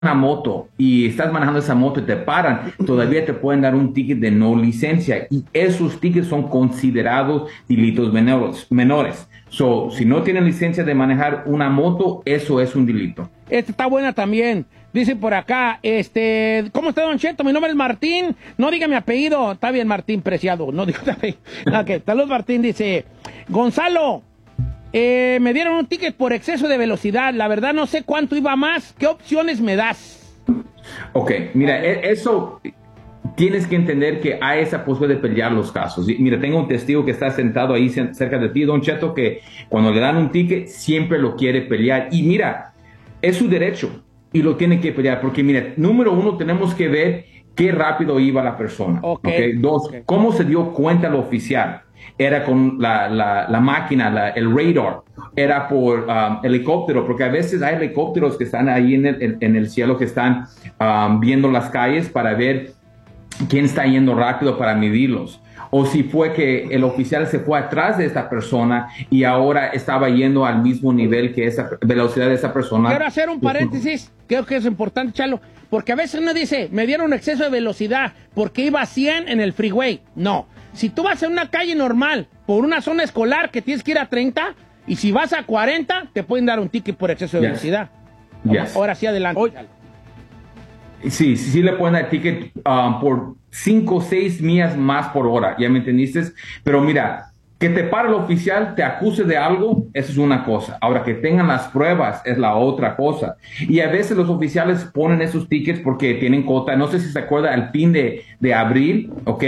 una moto y estás manejando esa moto y te paran, todavía te pueden dar un ticket de no licencia y esos tickets son considerados delitos menores. So, si no tienen licencia de manejar una moto, eso es un delito. Esta está buena también. Dice por acá, ¿cómo está, Don Cheto? Mi nombre es Martín. No diga mi apellido. Está bien, Martín Preciado. No diga tu apellido. Ok, saludos, Martín. Dice, Gonzalo, me dieron un ticket por exceso de velocidad. La verdad no sé cuánto iba más. ¿Qué opciones me das? Ok, mira, eso tienes que entender que hay esa posibilidad de pelear los casos. Y mira, tengo un testigo que está sentado ahí cerca de ti, Don Cheto, que cuando le dan un ticket siempre lo quiere pelear. Y mira, es su derecho y lo tiene que pelear. Porque mira, número uno, tenemos que ver qué rápido iba la persona. Okay. Dos, cómo se dio cuenta el oficial. Era con la máquina, el radar, era por helicóptero, porque a veces hay helicópteros que están ahí en el cielo, que están viendo las calles para ver quién está yendo rápido para medirlos. O si fue que el oficial se fue atrás de esta persona y ahora estaba yendo al mismo nivel que esa velocidad de esa persona. Quiero hacer un paréntesis, creo que es importante, Chalo, porque a veces uno dice, me dieron exceso de velocidad porque iba a 100 en el freeway. No, si tú vas en una calle normal, por una zona escolar que tienes que ir a 30, y si vas a 40, te pueden dar un ticket por exceso de velocidad. Ahora sí, adelante. Sí le pueden dar ticket por 5 o 6 millas más por hora, ¿ya me entendiste? Pero mira, que te pare el oficial, te acuse de algo, eso es una cosa. Ahora, que tengan las pruebas es la otra cosa. Y a veces los oficiales ponen esos tickets porque tienen cota. No sé si se acuerda, el fin de abril, ¿ok?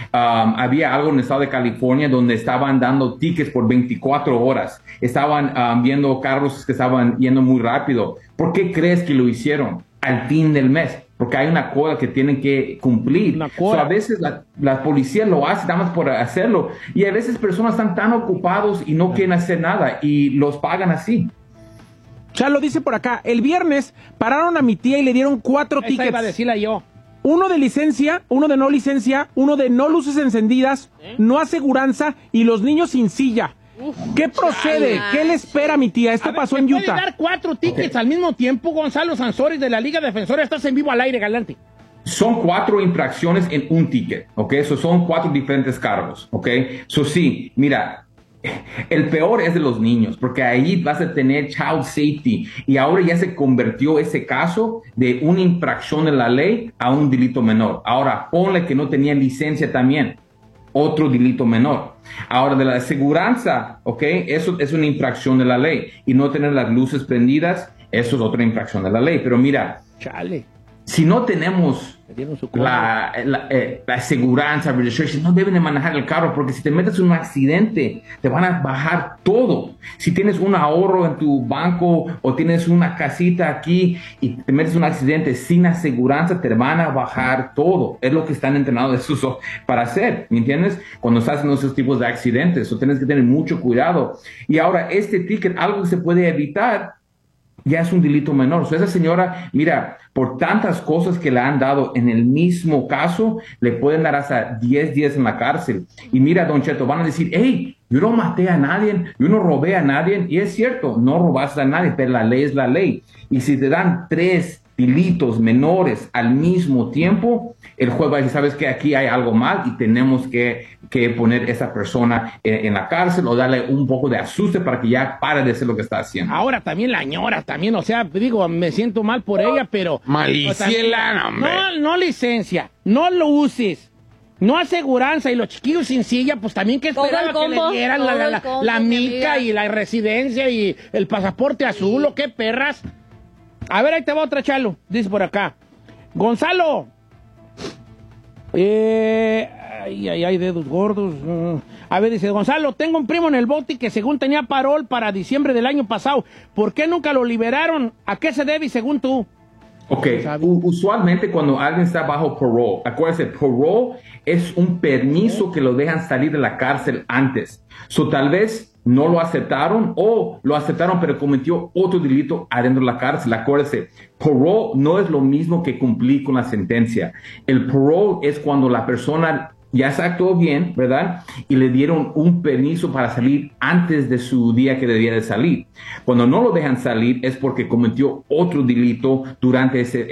Había algo en el estado de California donde estaban dando tickets por 24 horas. Estaban viendo carros que estaban yendo muy rápido. ¿Por qué crees que lo hicieron? Al fin del mes, porque hay una cuota que tienen que cumplir. A veces la policía lo hace nada más por hacerlo, y a veces personas están tan ocupados y no quieren hacer nada y los pagan así. Chalo dice por acá, el viernes pararon a mi tía y le dieron 4 tickets. Iba a decirla yo. Uno de licencia, uno de no licencia, uno de no luces encendidas, no aseguranza y los niños sin silla. ¿Qué procede? ¿Qué le espera a mi tía? Esto pasó en Utah. ¿Puede dar 4 tickets al mismo tiempo, Gonzalo Sansores de la Liga Defensora? Estás en vivo al aire, galante. Son 4 infracciones en un ticket, ¿ok? Eso son 4 diferentes cargos, ¿ok? Eso sí, mira, el peor es de los niños, porque ahí vas a tener child safety, y ahora ya se convirtió ese caso de una infracción de la ley a un delito menor. Ahora, ponle que no tenía licencia también. Otro delito menor. Ahora, de la aseguranza, ¿ok? Eso es una infracción de la ley. Y no tener las luces prendidas, eso es otra infracción de la ley. Pero mira, si no tenemos la aseguranza, registration, no deben de manejar el carro, porque si te metes en un accidente, te van a bajar todo. Si tienes un ahorro en tu banco o tienes una casita aquí y te metes en un accidente sin aseguranza, te van a bajar todo. Es lo que están entrenados para hacer, ¿me entiendes? Cuando estás en esos tipos de accidentes, tienes que tener mucho cuidado. Y ahora, este ticket, algo que se puede evitar, ya es un delito menor. Esa señora, mira, por tantas cosas que le han dado en el mismo caso, le pueden dar hasta 10 días en la cárcel. Y mira, Don Cheto, van a decir, hey, yo no maté a nadie, yo no robé a nadie. Y es cierto, no robaste a nadie, pero la ley es la ley. Y si te dan 3 delitos menores al mismo tiempo, el juez va a decir, sabes que aquí hay algo mal y tenemos que poner a esa persona en la cárcel o darle un poco de asuste para que ya pare de hacer lo que está haciendo. Ahora también la ñora, también, o sea, digo, me siento mal por ella, pero... Maliciela, hombre. No licencia, no lo uses. No aseguranza, y los chiquillos sin silla, pues también que esperaba que le dieran la mica y la residencia y el pasaporte azul, o qué perras. A ver, ahí te va otra, Chalo. Dice por acá. Gonzalo. Ay, dedos gordos. A ver, dice Gonzalo, tengo un primo en el bote que según tenía parol para diciembre del año pasado. ¿Por qué nunca lo liberaron? ¿A qué se debe, según tú? Ok, usualmente cuando alguien está bajo parole, acuérdense, parole es un permiso que lo dejan salir de la cárcel antes. Tal vez no lo aceptaron o lo aceptaron pero cometió otro delito adentro de la cárcel. Acuérdense, parole no es lo mismo que cumplir con la sentencia. El parole es cuando la persona ya se actuó bien, ¿verdad? Y le dieron un permiso para salir antes de su día que debía de salir. Cuando no lo dejan salir es porque cometió otro delito durante